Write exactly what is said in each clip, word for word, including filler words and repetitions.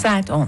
Saat on.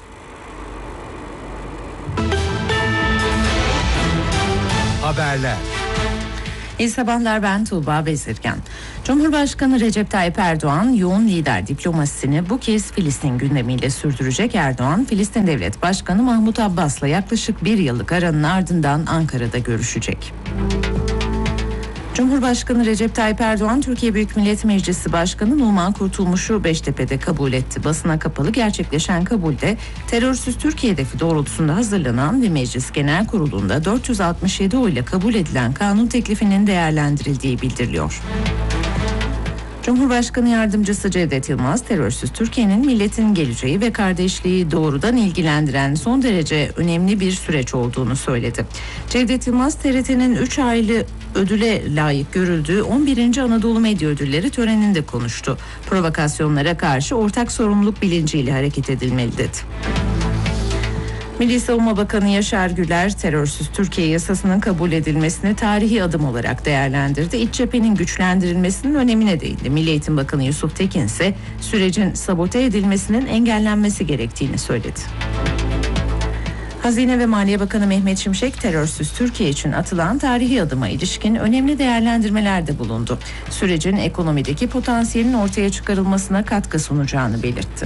Haberler. İyi sabahlar, ben Tuğba Bezirgen. Cumhurbaşkanı Recep Tayyip Erdoğan yoğun lider diplomasisini bu kez Filistin gündemiyle sürdürecek. Erdoğan, Filistin Devlet Başkanı Mahmut Abbas'la yaklaşık bir yıllık aranın ardından Ankara'da görüşecek. Cumhurbaşkanı Recep Tayyip Erdoğan, Türkiye Büyük Millet Meclisi Başkanı Numan Kurtulmuş'u Beştepe'de kabul etti. Basına kapalı gerçekleşen kabulde terörsüz Türkiye hedefi doğrultusunda hazırlanan ve Meclis Genel Kurulu'nda dört yüz altmış yedi oyla kabul edilen kanun teklifinin değerlendirildiği bildiriliyor. Cumhurbaşkanı Yardımcısı Cevdet Yılmaz, terörsüz Türkiye'nin milletin geleceği ve kardeşliği doğrudan ilgilendiren son derece önemli bir süreç olduğunu söyledi. Cevdet Yılmaz, T R T'nin üç aylı ödüle layık görüldüğü on birinci Anadolu Medya Ödülleri töreninde konuştu. Provokasyonlara karşı ortak sorumluluk bilinciyle hareket edilmeli dedi. Milli Savunma Bakanı Yaşar Güler, terörsüz Türkiye yasasının kabul edilmesini tarihi adım olarak değerlendirdi. İç cephenin güçlendirilmesinin önemine değindi. Milli Eğitim Bakanı Yusuf Tekin ise sürecin sabote edilmesinin engellenmesi gerektiğini söyledi. Hazine ve Maliye Bakanı Mehmet Şimşek, terörsüz Türkiye için atılan tarihi adıma ilişkin önemli değerlendirmelerde bulundu. Sürecin ekonomideki potansiyelin ortaya çıkarılmasına katkı sunacağını belirtti.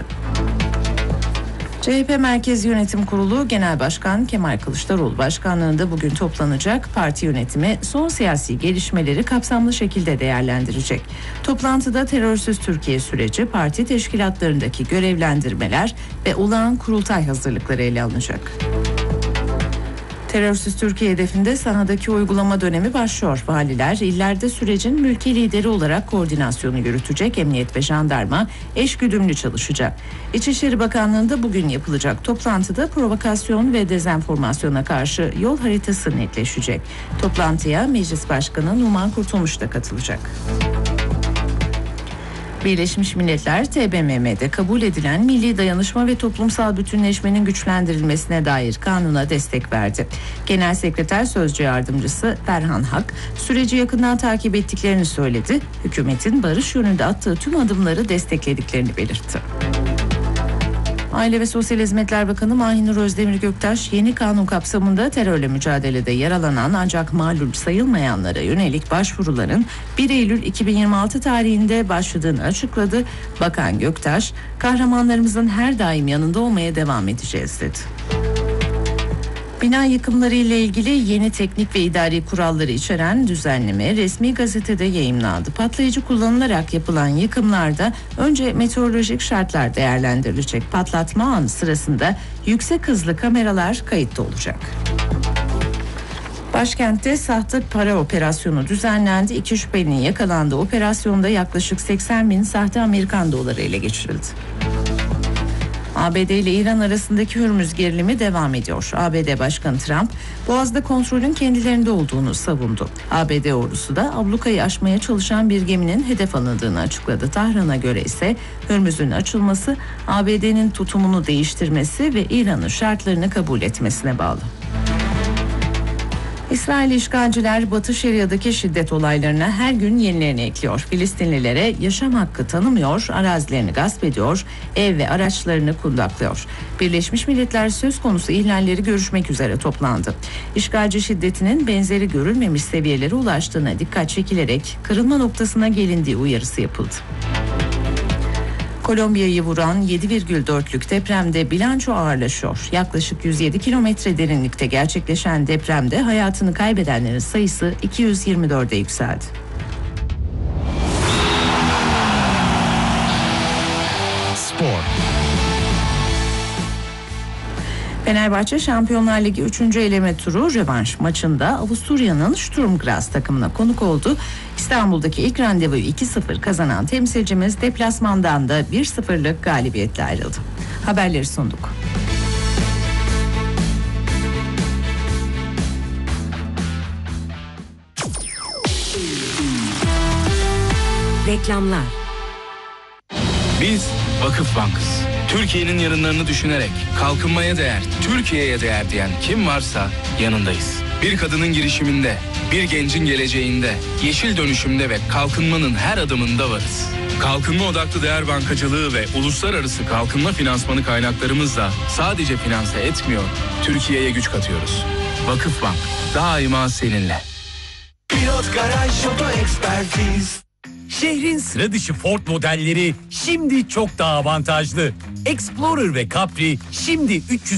C H P Merkez Yönetim Kurulu Genel Başkan Kemal Kılıçdaroğlu başkanlığında bugün toplanacak. Parti yönetimi son siyasi gelişmeleri kapsamlı şekilde değerlendirecek. Toplantıda terörsüz Türkiye süreci, parti teşkilatlarındaki görevlendirmeler ve olağan kurultay hazırlıkları ele alınacak. Terörsüz Türkiye hedefinde sahadaki uygulama dönemi başlıyor. Valiler illerde sürecin mülki lideri olarak koordinasyonu yürütecek. Emniyet ve jandarma eşgüdümlü çalışacak. İçişleri Bakanlığı'nda bugün yapılacak toplantıda provokasyon ve dezenformasyona karşı yol haritası netleşecek. Toplantıya Meclis Başkanı Numan Kurtulmuş da katılacak. Birleşmiş Milletler T B M M'de kabul edilen milli dayanışma ve toplumsal bütünleşmenin güçlendirilmesine dair kanuna destek verdi. Genel Sekreter Sözcü Yardımcısı Ferhan Hak, süreci yakından takip ettiklerini söyledi. Hükümetin barış yönünde attığı tüm adımları desteklediklerini belirtti. Aile ve Sosyal Hizmetler Bakanı Mahinur Özdemir Göktaş, yeni kanun kapsamında terörle mücadelede yaralanan ancak mağlup sayılmayanlara yönelik başvuruların bir Eylül iki bin yirmi altı tarihinde başladığını açıkladı. Bakan Göktaş, kahramanlarımızın her daim yanında olmaya devam edeceğiz dedi. Bina yıkımları ile ilgili yeni teknik ve idari kuralları içeren düzenleme resmi gazetede yayımlandı. Patlayıcı kullanılarak yapılan yıkımlarda önce meteorolojik şartlar değerlendirilecek. Patlatma anı sırasında yüksek hızlı kameralar kayıtta olacak. Başkentte sahte para operasyonu düzenlendi. İki şüphelinin yakalandığı operasyonda yaklaşık seksen bin sahte Amerikan doları ele geçirildi. A B D ile İran arasındaki Hürmüz gerilimi devam ediyor. A B D Başkanı Trump, Boğaz'da kontrolün kendilerinde olduğunu savundu. A B D ordusu da ablukayı aşmaya çalışan bir geminin hedef alındığını açıkladı. Tahran'a göre ise Hürmüz'ün açılması A B D'nin tutumunu değiştirmesi ve İran'ın şartlarını kabul etmesine bağlı. İsrail işgalciler Batı Şeria'daki şiddet olaylarına her gün yenilerini ekliyor. Filistinlilere yaşam hakkı tanımıyor, arazilerini gasp ediyor, ev ve araçlarını kundaklıyor. Birleşmiş Milletler söz konusu ihlalleri görüşmek üzere toplandı. İşgalci şiddetinin benzeri görülmemiş seviyelere ulaştığına dikkat çekilerek kırılma noktasına gelindiği uyarısı yapıldı. Kolombiya'yı vuran yedi virgül dörtlük depremde bilanço ağırlaşıyor. Yaklaşık yüz yedi kilometre derinlikte gerçekleşen depremde hayatını kaybedenlerin sayısı iki yüz yirmi dörde yükseldi. Spor. Fenerbahçe Şampiyonlar Ligi üçüncü eleme turu rövanş maçında Avusturya'nın Sturm Graz takımına konuk oldu. İstanbul'daki ilk randevuyu iki sıfır kazanan temsilcimiz deplasmandan da bir sıfırlık galibiyetle ayrıldı. Haberleri sunduk. Reklamlar. Biz Vakıf Bankası. Türkiye'nin yarınlarını düşünerek kalkınmaya değer, Türkiye'ye değer diyen kim varsa yanındayız. Bir kadının girişiminde, bir gencin geleceğinde, yeşil dönüşümde ve kalkınmanın her adımında varız. Kalkınma odaklı değer bankacılığı ve uluslararası kalkınma finansmanı kaynaklarımızla sadece finanse etmiyor, Türkiye'ye güç katıyoruz. Vakıfbank daima seninle. Pilot Garaj Oto Ekspertiz. Şehrin sıra dışı Ford modelleri şimdi çok daha avantajlı. Explorer ve Capri şimdi üç yüz